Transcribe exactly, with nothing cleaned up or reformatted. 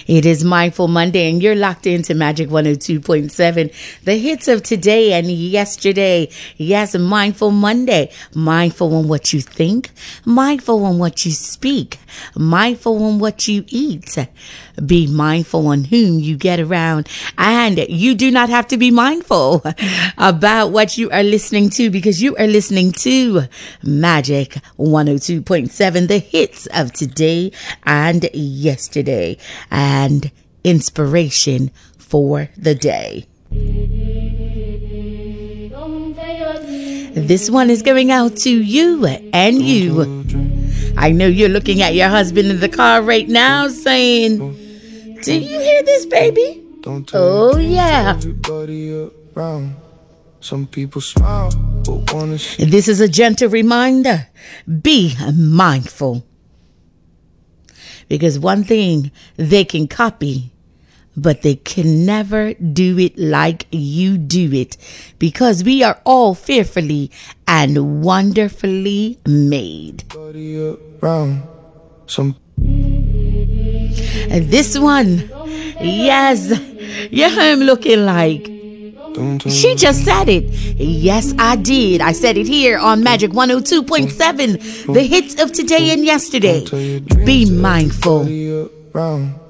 It is Mindful Monday, and you're locked into Magic one oh two point seven. The hits of today and yesterday. Yes, Mindful Monday. Mindful on what you think. Mindful on what you speak. Mindful on what you eat. Be mindful on whom you get around. And you do not have to be mindful about what you are listening to, because you are listening to Magic one oh two point seven. The hits of today and yesterday. And inspiration for the day. This one is going out to you and you. I know you're looking at your husband in the car right now saying, do you hear this, baby? Oh, yeah. Some people smile, but wanna see. This is a gentle reminder. Be mindful. Because one thing they can copy, but they can never do it like you do it. Because we are all fearfully and wonderfully made. Some. This one, yes, you're home looking like. She just said it. Yes, I did. I said it here on Magic one oh two point seven. The hits of today and yesterday. Be mindful.